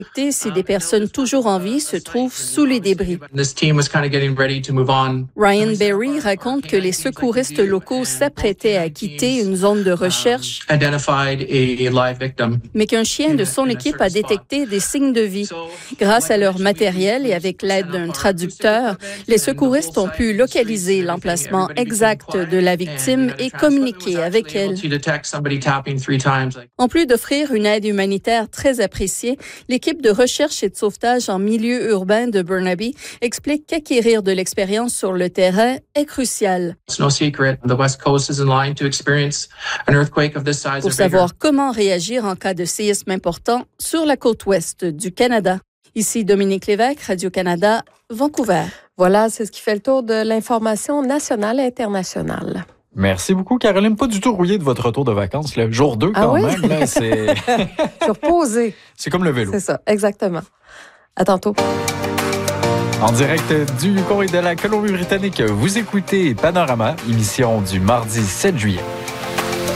Si des personnes toujours en vie se trouvent sous les débris. Ryan Berry raconte que les secouristes locaux s'apprêtaient à quitter une zone de recherche, mais qu'un chien de son équipe a détecté des signes de vie. Grâce à leur matériel et avec l'aide d'un traducteur, les secouristes ont pu localiser l'emplacement exact de la victime et communiquer avec elle. En plus d'offrir une aide humanitaire très appréciée, l'équipe de recherche et de sauvetage en milieu urbain de Burnaby explique qu'acquérir de l'expérience sur le terrain est crucial. Pour savoir comment réagir en cas de séisme important sur la côte ouest du Canada. Ici Dominique Lévesque, Radio-Canada, Vancouver. Voilà, c'est ce qui fait le tour de l'information nationale et internationale. Merci beaucoup, Caroline. Pas du tout rouillé de votre retour de vacances. Là. Jour 2 quand même. Là, c'est... Je suis reposée. C'est comme le vélo. C'est ça, exactement. À tantôt. En direct du Congrès de la Colombie-Britannique, vous écoutez Panorama, émission du mardi 7 juillet.